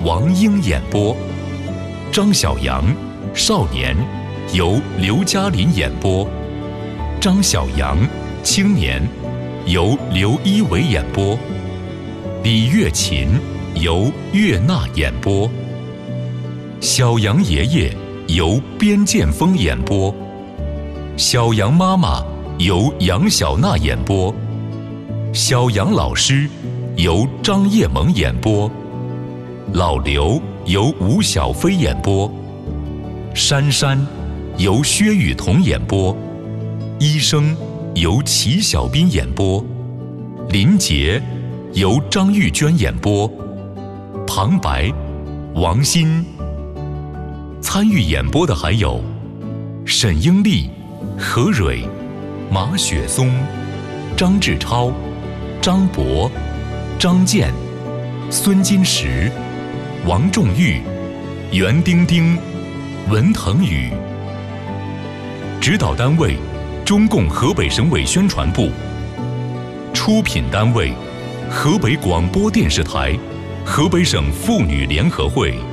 王英演播，张小阳少年由刘嘉林演播，张小阳青年由刘一伟演播，李月琴由岳娜演播，小杨爷爷由边剑锋演播，小杨妈妈由杨小娜演播，小杨老师由张叶萌演播，老刘由吴小飞演播，珊珊由薛雨桐演播，医生由齐小斌演播，林杰由张玉娟演播，旁白王鑫。参与演播的还有沈英丽、何蕊、马雪松、张志超、张博、张健、孙金石、王仲玉、袁丁丁、文腾宇。指导单位中共河北省委宣传部。出品单位河北广播电视台、河北省妇女联合会。